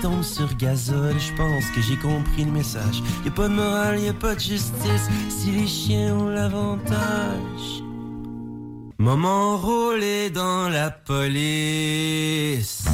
tombe sur gazole. Je pense que j'ai compris le message. Y a pas de morale, y a pas de justice si les chiens ont l'avantage. Maman enrôlé dans la police.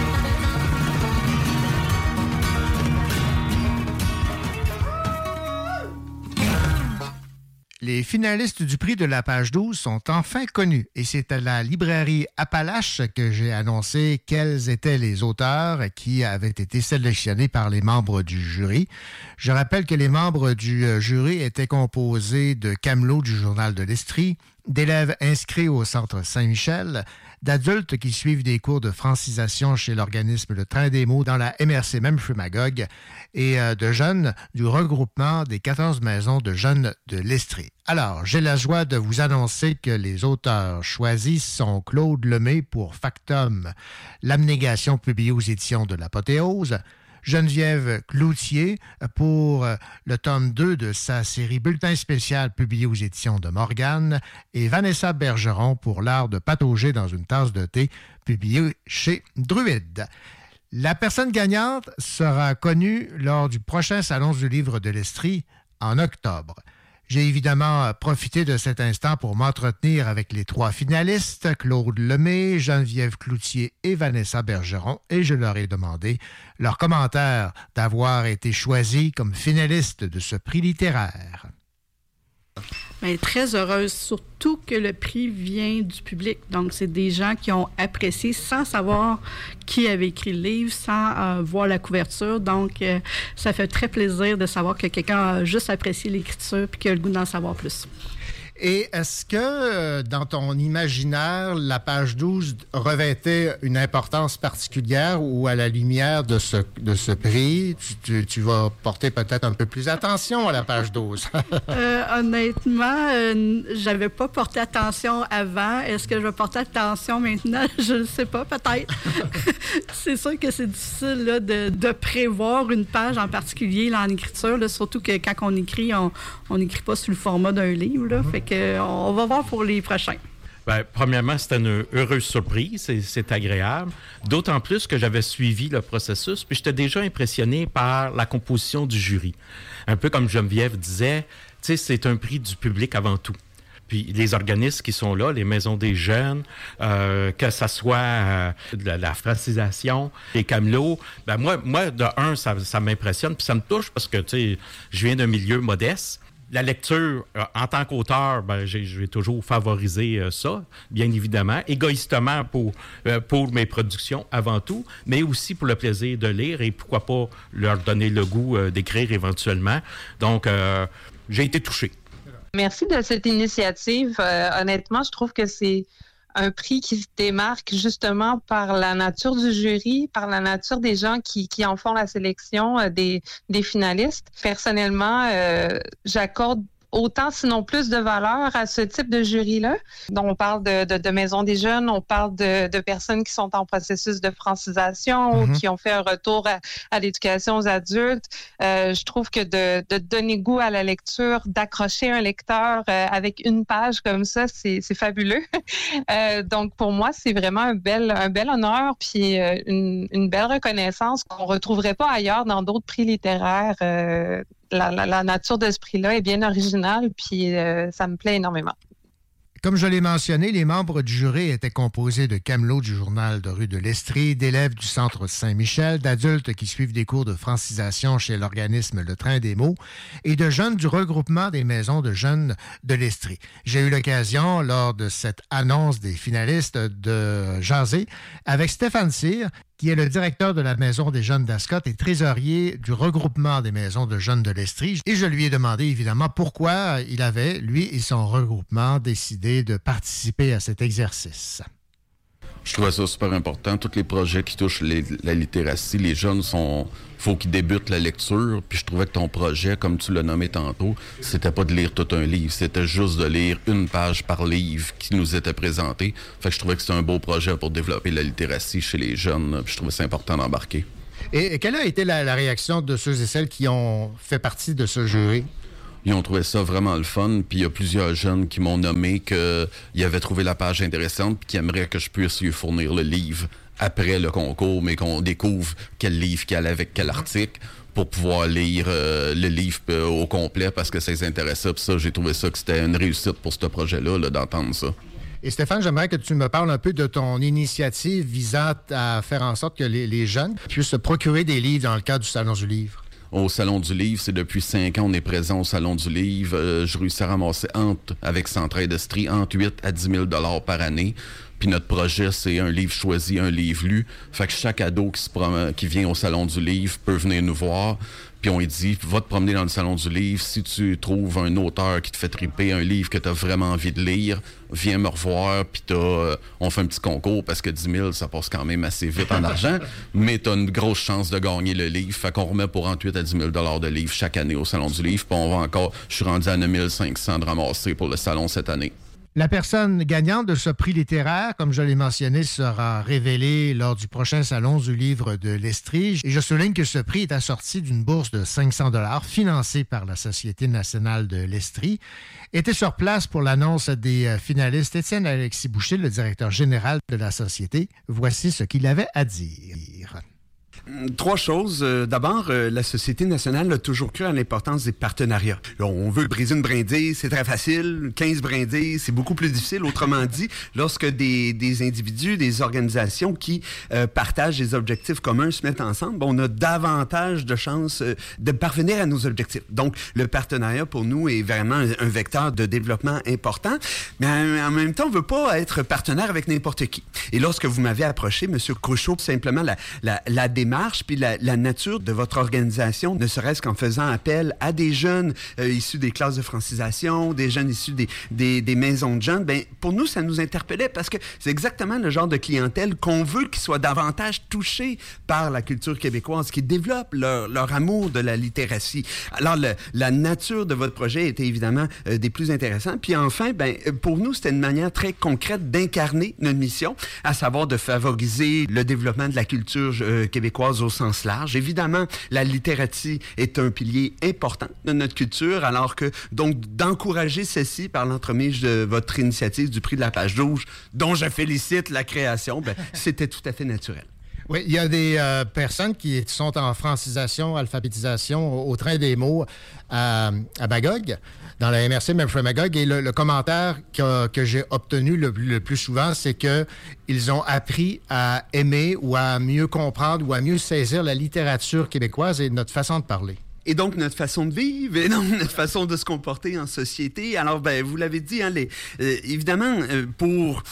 Les finalistes du prix de la page 12 sont enfin connus et c'est à la librairie Appalache que j'ai annoncé quels étaient les auteurs qui avaient été sélectionnés par les membres du jury. Je rappelle que les membres du jury étaient composés de camelots du Journal de l'Estrie, d'élèves inscrits au Centre Saint-Michel, d'adultes qui suivent des cours de francisation chez l'organisme Le Train des mots dans la MRC Memphremagog et de jeunes du regroupement des 14 maisons de jeunes de l'Estrie. Alors, j'ai la joie de vous annoncer que les auteurs choisis sont Claude Lemay pour Factum, l'abnégation publiée aux éditions de l'Apothéose, Geneviève Cloutier pour le tome 2 de sa série Bulletin spécial publié aux éditions de Morgane et Vanessa Bergeron pour L'art de patauger dans une tasse de thé publié chez Druide. La personne gagnante sera connue lors du prochain Salon du livre de l'Estrie en octobre. J'ai évidemment profité de cet instant pour m'entretenir avec les 3 finalistes, Claude Lemay, Geneviève Cloutier et Vanessa Bergeron, et je leur ai demandé leur commentaire d'avoir été choisis comme finalistes de ce prix littéraire. Bien, très heureuse, surtout que le prix vient du public. Donc, c'est des gens qui ont apprécié sans savoir qui avait écrit le livre, sans voir la couverture. Donc, ça fait très plaisir de savoir que quelqu'un a juste apprécié l'écriture et qu'il a le goût d'en savoir plus. Et est-ce que, dans ton imaginaire, la page 12 revêtait une importance particulière ou à la lumière de ce prix, tu vas porter peut-être un peu plus attention à la page 12? Honnêtement, j'avais pas porté attention avant. Est-ce que je vais porter attention maintenant? Je ne sais pas, peut-être. C'est sûr que c'est difficile là, de prévoir une page en particulier là, en écriture, là, surtout que quand on écrit, on n'écrit pas sous le format d'un livre. Là, fait que, on va voir pour les prochains. Bien, premièrement, c'était une heureuse surprise, c'est agréable. D'autant plus que j'avais suivi le processus, puis j'étais déjà impressionné par la composition du jury. Un peu comme Geneviève disait, tu sais, c'est un prix du public avant tout. Puis les organismes qui sont là, les maisons des jeunes, que ça soit la francisation, les camelots, ben moi de un, ça m'impressionne, puis ça me touche parce que, tu sais, je viens d'un milieu modeste. La lecture, en tant qu'auteur, ben, j'ai toujours favorisé ça, bien évidemment, égoïstement pour mes productions avant tout, mais aussi pour le plaisir de lire et pourquoi pas leur donner le goût d'écrire éventuellement. Donc, j'ai été touché. Merci de cette initiative. Honnêtement, je trouve que c'est un prix qui se démarque justement par la nature du jury, par la nature des gens qui en font la sélection des finalistes. Personnellement, j'accorde autant, sinon plus de valeur à ce type de jury-là. Donc, on parle de maisons des jeunes, on parle de personnes qui sont en processus de francisation ou qui ont fait un retour à l'éducation aux adultes. Je trouve que de donner goût à la lecture, d'accrocher un lecteur avec une page comme ça, c'est fabuleux. Donc, pour moi, c'est vraiment un bel honneur puis une belle reconnaissance qu'on retrouverait pas ailleurs dans d'autres prix littéraires. La nature de ce prix-là est bien originale, puis ça me plaît énormément. Comme je l'ai mentionné, les membres du jury étaient composés de camelots du Journal de rue de l'Estrie, d'élèves du Centre Saint-Michel, d'adultes qui suivent des cours de francisation chez l'organisme Le Train des mots et de jeunes du regroupement des maisons de jeunes de l'Estrie. J'ai eu l'occasion, lors de cette annonce des finalistes, de jaser avec Stéphane Cyr, qui est le directeur de la Maison des jeunes d'Ascot et trésorier du regroupement des maisons de jeunes de l'Estrie. Et je lui ai demandé évidemment pourquoi il avait, lui et son regroupement, décidé de participer à cet exercice. Je trouvais ça super important. Tous les projets qui touchent la littératie, les jeunes faut qu'ils débutent la lecture. Puis je trouvais que ton projet, comme tu l'as nommé tantôt, c'était pas de lire tout un livre, c'était juste de lire une page par livre qui nous était présenté. Fait que je trouvais que c'était un beau projet pour développer la littératie chez les jeunes. Puis je trouvais ça important d'embarquer. Et quelle a été la réaction de ceux et celles qui ont fait partie de ce jury? Ils ont trouvé ça vraiment le fun, puis il y a plusieurs jeunes qui m'ont nommé qu'ils avaient trouvé la page intéressante puis qui aimeraient que je puisse lui fournir le livre après le concours, mais qu'on découvre quel livre qu'il y a avec quel article pour pouvoir lire le livre au complet parce que ça les intéressait. Puis ça, j'ai trouvé ça que c'était une réussite pour ce projet-là, là, d'entendre ça. Et Stéphane, j'aimerais que tu me parles un peu de ton initiative visant à faire en sorte que les jeunes puissent se procurer des livres dans le cadre du Salon du Livre. Au Salon du Livre, c'est depuis 5 ans on est présent au Salon du Livre. Je réussis à ramasser avec Centraide Estrie entre 8 à 10 000 $ par année. Puis notre projet, c'est un livre choisi, un livre lu. Fait que chaque ado qui vient au Salon du Livre peut venir nous voir. Puis on lui dit, va te promener dans le Salon du Livre. Si tu trouves un auteur qui te fait triper, un livre que tu as vraiment envie de lire, viens me revoir. Puis on fait un petit concours parce que 10 000, ça passe quand même assez vite en argent. Mais tu as une grosse chance de gagner le livre. Fait qu'on remet pour entre 8 à 10 000 $ de livres chaque année au Salon du Livre. Puis on va encore, je suis rendu à 9 500 de ramasser pour le salon cette année. La personne gagnante de ce prix littéraire, comme je l'ai mentionné, sera révélée lors du prochain Salon du Livre de l'Estrie. Et je souligne que ce prix est assorti d'une bourse de 500 $ financée par la Société nationale de l'Estrie. Était sur place pour l'annonce des finalistes Étienne Alexis Boucher, le directeur général de la Société. Voici ce qu'il avait à dire. 3 choses. D'abord, la Société nationale a toujours cru à l'importance des partenariats. Là, on veut briser une brindille, c'est très facile. 15 brindilles, c'est beaucoup plus difficile. Autrement dit, lorsque des individus, des organisations qui partagent des objectifs communs se mettent ensemble, on a davantage de chances de parvenir à nos objectifs. Donc, le partenariat, pour nous, est vraiment un vecteur de développement important. Mais en même temps, on ne veut pas être partenaire avec n'importe qui. Et lorsque vous m'avez approché, M. Cruchot, simplement la démarche puis la nature de votre organisation, ne serait-ce qu'en faisant appel à des jeunes issus des classes de francisation, des jeunes issus des maisons de jeunes, ben pour nous, ça nous interpellait parce que c'est exactement le genre de clientèle qu'on veut qu'ils soient davantage touchés par la culture québécoise, qui développent leur amour de la littératie. Alors, la nature de votre projet était évidemment des plus intéressants. Puis enfin, ben pour nous, c'était une manière très concrète d'incarner notre mission, à savoir de favoriser le développement de la culture québécoise au sens large. Évidemment, la littératie est un pilier important de notre culture, alors que, donc, d'encourager ceci par l'entremise de votre initiative du prix de la page rouge, dont je félicite la création, ben, c'était tout à fait naturel. Oui, il y a des personnes qui sont en francisation, alphabétisation au train des mots à Magog, dans la MRC Memphis Magog. Et le commentaire que j'ai obtenu le plus souvent, c'est qu'ils ont appris à aimer ou à mieux comprendre ou à mieux saisir la littérature québécoise et notre façon de parler. Et donc, notre façon de vivre, et donc notre façon de se comporter en société. Alors, ben, vous l'avez dit, hein, évidemment, pour,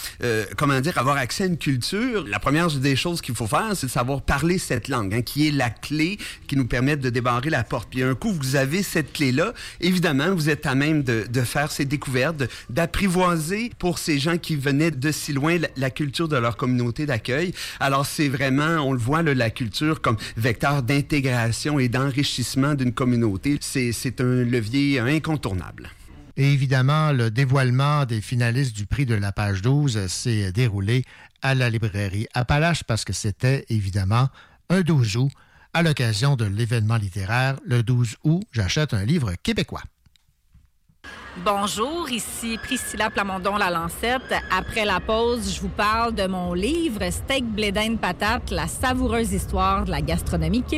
avoir accès à une culture, la première des choses qu'il faut faire, c'est de savoir parler cette langue, hein, qui est la clé qui nous permet de débarrer la porte. Puis un coup, vous avez cette clé-là, évidemment, vous êtes à même de faire ces découvertes, d'apprivoiser pour ces gens qui venaient de si loin la culture de leur communauté d'accueil. Alors, c'est vraiment, on le voit, là, la culture comme vecteur d'intégration et d'enrichissement d'une communauté. C'est un levier incontournable. Et évidemment, le dévoilement des finalistes du prix de la page 12 s'est déroulé à la librairie Appalache parce que c'était évidemment un 12 août à l'occasion de l'événement littéraire. Le 12 août, j'achète un livre québécois. Bonjour, ici Priscilla Plamondon-La Lancette. Après la pause, je vous parle de mon livre « Steak, blé d'Inde, patate, la savoureuse histoire de la gastronomie québécoise ».